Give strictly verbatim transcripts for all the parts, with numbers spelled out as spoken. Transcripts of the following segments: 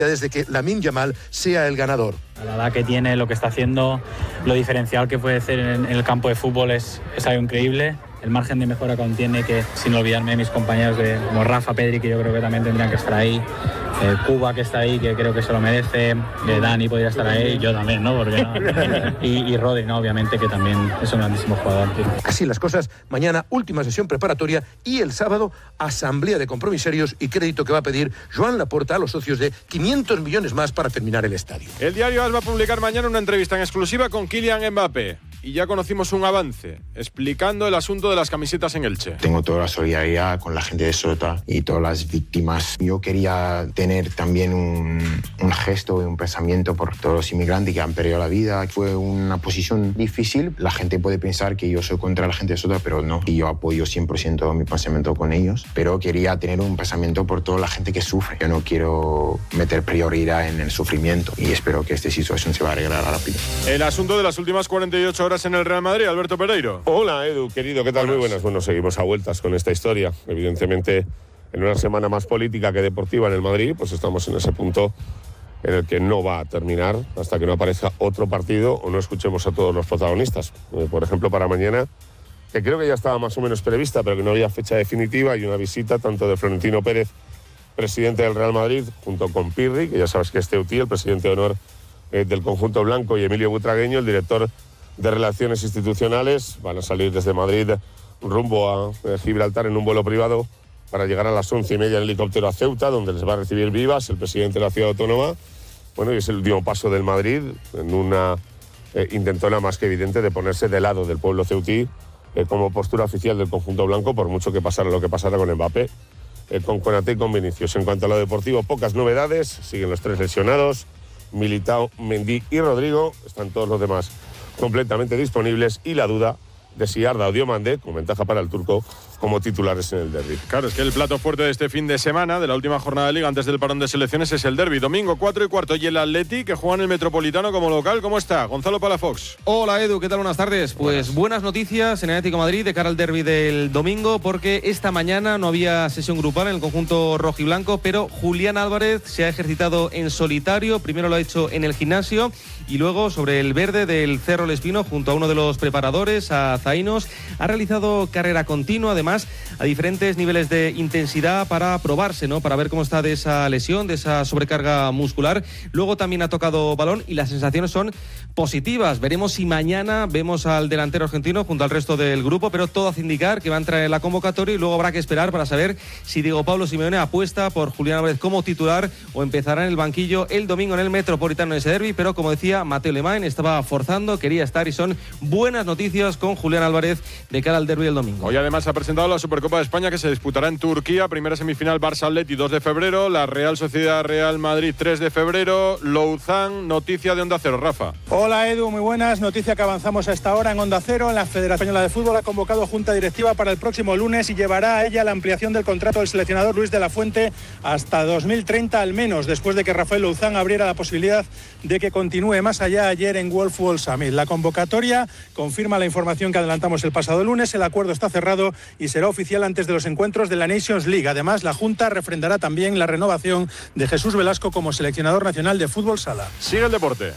desde que Lamine Yamal sea el ganador. La edad que tiene, lo que está haciendo, lo diferencial que puede hacer en, en el campo de fútbol es, es algo increíble. El margen de mejora contiene, que sin olvidarme de mis compañeros de, como Rafa, Pedri, que yo creo que también tendrían que estar ahí, eh, Cuba, que está ahí, que creo que se lo merece, eh, Dani podría estar ahí, yo también, ¿no? Porque, ¿no? Y, y Rodri, ¿no? Obviamente, que también es un grandísimo jugador, tío. Así las cosas, mañana última sesión preparatoria y el sábado asamblea de compromisarios y crédito que va a pedir Joan Laporta a los socios de quinientos millones más para terminar el estadio. El diario AS va a publicar mañana una entrevista en exclusiva con Kylian Mbappé. Y ya conocimos un avance, explicando el asunto de las camisetas en Elche. Tengo toda la solidaridad con la gente de Sota y todas las víctimas. Yo quería tener también un, un gesto y un pensamiento por todos los inmigrantes que han perdido la vida. Fue una posición difícil. La gente puede pensar que yo soy contra la gente de Sota, pero no. Y yo apoyo cien por ciento mi pensamiento con ellos. Pero quería tener un pensamiento por toda la gente que sufre. Yo no quiero meter prioridad en el sufrimiento y espero que esta situación se va a arreglar rápido. El asunto de las últimas cuarenta y ocho horas en el Real Madrid, Alberto Pereiro. Hola, Edu, querido, ¿qué tal? Buenas. Muy buenas. Bueno, seguimos a vueltas con esta historia. Evidentemente, en una semana más política que deportiva en el Madrid, pues estamos en ese punto en el que no va a terminar hasta que no aparezca otro partido o no escuchemos a todos los protagonistas. Eh, por ejemplo, para mañana, que creo que ya estaba más o menos prevista, pero que no había fecha definitiva, y una visita tanto de Florentino Pérez, presidente del Real Madrid, junto con Pirri, que ya sabes que es Teutí, el presidente de honor eh, del conjunto blanco, y Emilio Butragueño, el director de Relaciones Institucionales. Van a salir desde Madrid rumbo a eh, Gibraltar en un vuelo privado para llegar a las once y media en helicóptero a Ceuta, donde les va a recibir Vivas, el presidente de la ciudad autónoma. Bueno, y es el último paso del Madrid en una eh, intentona más que evidente de ponerse del lado del pueblo ceutí eh, como postura oficial del conjunto blanco, por mucho que pasara lo que pasara con Mbappé, eh, con Konaté y con Vinicius. En cuanto a lo deportivo, pocas novedades. Siguen los tres lesionados, Militao, Mendy y Rodrigo. Están todos los demás completamente disponibles, y la duda de si Arda o Diomande, con ventaja para el turco, como titulares en el derbi. Claro, es que el plato fuerte de este fin de semana, de la última jornada de Liga antes del parón de selecciones, es el derbi. Domingo cuatro y cuarto, y el Atleti, que juega en el Metropolitano como local. ¿Cómo está? Gonzalo Palafox. Hola, Edu, ¿qué tal? Buenas tardes. Pues buenas, buenas noticias en el Atlético de Madrid de cara al derbi del domingo, porque esta mañana no había sesión grupal en el conjunto rojiblanco, pero Julián Álvarez se ha ejercitado en solitario. Primero lo ha hecho en el gimnasio y luego sobre el verde del Cerro El Espino, junto a uno de los preparadores, a Zainos. Ha realizado carrera continua, además a diferentes niveles de intensidad, para probarse, ¿no? Para ver cómo está de esa lesión, de esa sobrecarga muscular. Luego también ha tocado balón y las sensaciones son positivas. Veremos si mañana vemos al delantero argentino junto al resto del grupo, pero todo hace indicar que va a entrar en la convocatoria, y luego habrá que esperar para saber si Diego Pablo Simeone apuesta por Julián Álvarez como titular o empezará en el banquillo el domingo en el Metropolitano en ese derbi. Pero como decía, Mateo Lemán estaba forzando, quería estar, y son buenas noticias con Julián Álvarez de cara al derbi del domingo. Hoy además se ha presentado la Supercopa de España, que se disputará en Turquía. Primera semifinal Barça-Atleti dos de febrero, la Real Sociedad-Real Madrid tres de febrero, Louzán. Noticia de Onda Cero, Rafa. Hola, Edu, muy buenas. Noticia que avanzamos a esta hora en Onda Cero. La Federación Española de Fútbol ha convocado junta directiva para el próximo lunes y llevará a ella la ampliación del contrato del seleccionador Luis de la Fuente hasta dos mil treinta al menos, después de que Rafael Louzán abriera la posibilidad de que continúe más allá ayer en Wolf World Summit. La convocatoria confirma la información que adelantamos el pasado lunes. El acuerdo está cerrado y será oficial antes de los encuentros de la Nations League. Además, la Junta refrendará también la renovación de Jesús Velasco como seleccionador nacional de fútbol sala. Sigue el deporte.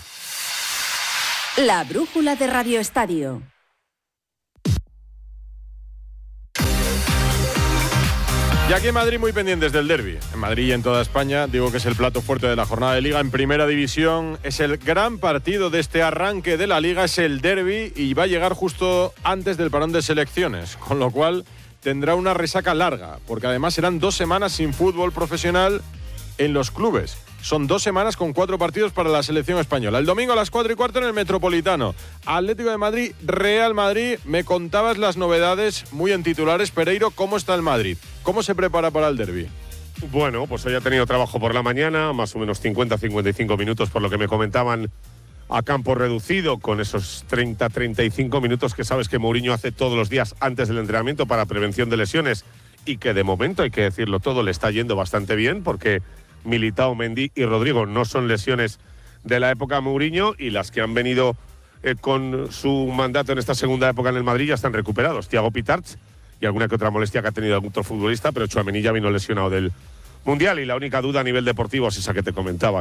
La brújula de Radio Estadio. Y aquí en Madrid muy pendientes del derbi. En Madrid y en toda España, digo que es el plato fuerte de la jornada de Liga. En Primera División es el gran partido de este arranque de la Liga, es el derbi, y va a llegar justo antes del parón de selecciones, con lo cual tendrá una resaca larga, porque además serán dos semanas sin fútbol profesional en los clubes. Son dos semanas con cuatro partidos para la selección española. El domingo a las cuatro y cuarto en el Metropolitano. Atlético de Madrid, Real Madrid. Me contabas las novedades muy en titulares. Pereiro, ¿cómo está el Madrid? ¿Cómo se prepara para el derbi? Bueno, pues hoy ha tenido trabajo por la mañana, más o menos cincuenta a cincuenta y cinco minutos, por lo que me comentaban, a campo reducido, con esos treinta a treinta y cinco minutos que sabes que Mourinho hace todos los días antes del entrenamiento para prevención de lesiones, y que de momento, hay que decirlo todo, le está yendo bastante bien, porque Militao, Mendy y Rodrigo no son lesiones de la época Mourinho, y las que han venido eh, con su mandato en esta segunda época en el Madrid ya están recuperados. Thiago Pitarch y alguna que otra molestia que ha tenido algún otro futbolista, pero Tchouaméni ya vino lesionado del Mundial, y la única duda a nivel deportivo es esa que te comentaba,